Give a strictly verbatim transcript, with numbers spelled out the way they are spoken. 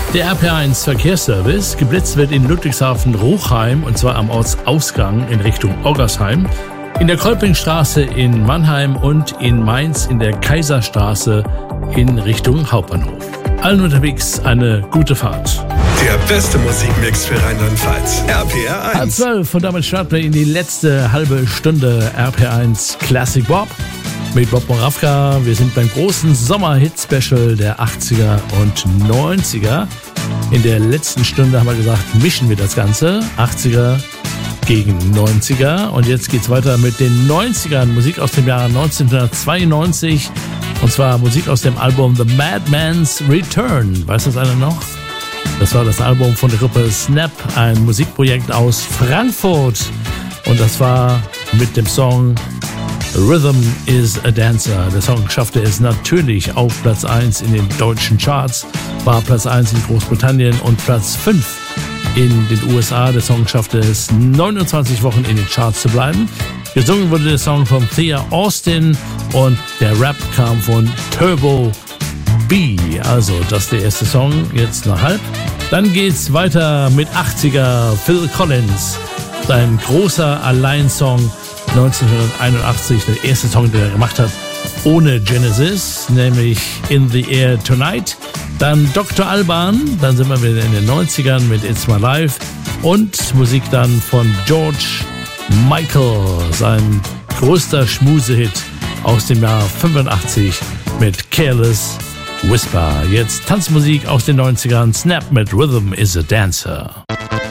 Der R P eins Verkehrsservice. Geblitzt wird in Ludwigshafen-Ruchheim und zwar am Ortsausgang in Richtung Oggersheim, in der Kolpingstraße in Mannheim und in Mainz in der Kaiserstraße in Richtung Hauptbahnhof. Allen unterwegs eine gute Fahrt. Der beste Musikmix für Rheinland-Pfalz. R P R eins. Halb zwölf und damit starten wir in die letzte halbe Stunde R P eins Classic Bob mit Bob Moravka. Wir sind beim großen Sommer-Hit-Special der achtziger und neunziger. In der letzten Stunde haben wir gesagt, mischen wir das Ganze. achtziger gegen neunziger. Und jetzt geht's weiter mit den neunzigern. Musik aus dem Jahr neunzehnhundertzweiundneunzig. Und zwar Musik aus dem Album The Madman's Return. Weiß das einer noch? Das war das Album von der Gruppe Snap, ein Musikprojekt aus Frankfurt. Und das war mit dem Song Rhythm is a Dancer. Der Song schaffte es natürlich auf Platz eins in den deutschen Charts, war Platz eins in Großbritannien und Platz fünf in den U S A. Der Song schaffte es neunundzwanzig Wochen in den Charts zu bleiben. Gesungen wurde der Song von Thea Austin und der Rap kam von Turbo B. Also das ist der erste Song, jetzt nach halb. Dann geht's weiter mit achtziger Phil Collins. Sein großer Alleinsong neunzehnhunderteinundachtzig, der erste Song, den er gemacht hat, ohne Genesis, nämlich In the Air Tonight. Dann Doktor Alban, dann sind wir wieder in den neunzigern mit It's My Life und Musik dann von George Michael, sein größter Schmusehit aus dem Jahr fünfundachtzig mit Careless Whisper. Jetzt Tanzmusik aus den neunzigern, Snap mit Rhythm is a Dancer.